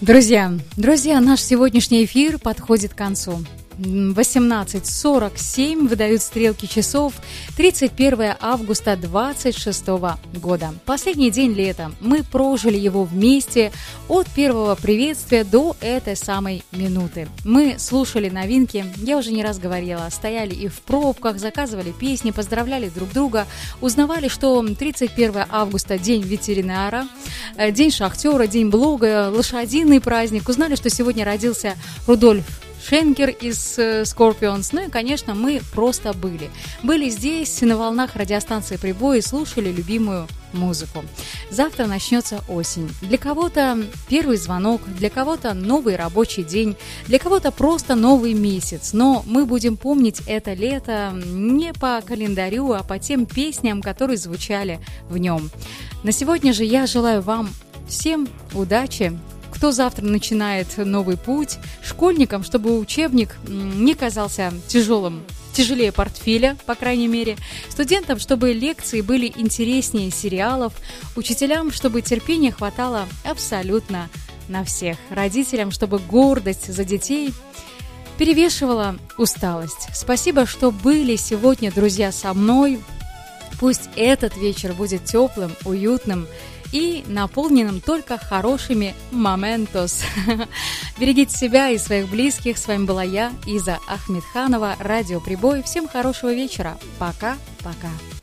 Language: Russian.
Друзья, наш сегодняшний эфир подходит к концу. 18:47 выдают стрелки часов, 31 августа 26 года. Последний день лета. Мы прожили его вместе от первого приветствия до этой самой минуты. Мы слушали новинки, я уже не раз говорила, стояли и в пробках, заказывали песни, поздравляли друг друга, узнавали, что 31 августа день ветеринара, день шахтера, день блога, лошадиный праздник. Узнали, что сегодня родился Рудольф Шенкер из Scorpions. Ну и, конечно, мы просто были. Были здесь, на волнах радиостанции «Прибой» и слушали любимую музыку. Завтра начнется осень. Для кого-то первый звонок, для кого-то новый рабочий день, для кого-то просто новый месяц. Но мы будем помнить это лето не по календарю, а по тем песням, которые звучали в нем. На сегодня же я желаю вам всем удачи. Кто завтра начинает новый путь, школьникам, чтобы учебник не казался тяжелее портфеля, по крайней мере, студентам, чтобы лекции были интереснее сериалов, учителям, чтобы терпения хватало абсолютно на всех, родителям, чтобы гордость за детей перевешивала усталость. Спасибо, что были сегодня, друзья, со мной. Пусть этот вечер будет теплым, уютным и наполненным только хорошими моментос. Берегите себя и своих близких. С вами была я, Иза Ахмедханова, радио «Прибой». Всем хорошего вечера. Пока-пока.